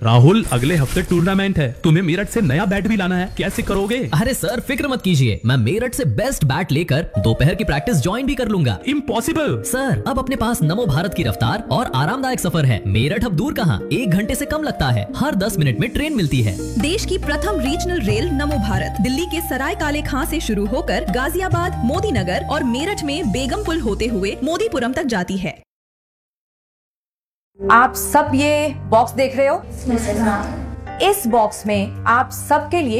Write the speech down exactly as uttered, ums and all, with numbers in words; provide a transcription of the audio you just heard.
राहुल, अगले हफ्ते टूर्नामेंट है, तुम्हें मेरठ से नया बैट भी लाना है, कैसे करोगे? अरे सर फिक्र मत कीजिए, मैं मेरठ से बेस्ट बैट लेकर दोपहर की प्रैक्टिस ज्वाइन भी कर लूंगा। इम्पॉसिबल। सर अब अपने पास नमो भारत की रफ्तार और आरामदायक सफर है। मेरठ अब दूर कहाँ, एक घंटे से कम लगता है। हर दस मिनट में ट्रेन मिलती है। देश की प्रथम रीजनल रेल नमो भारत दिल्ली के सराय काले खां से शुरू होकर गाजियाबाद, मोदी नगर और मेरठ में बेगमपुल होते हुए मोदीपुरम तक जाती है। आप सब ये बॉक्स देख रहे हो? इस बॉक्स में आप सबके लिए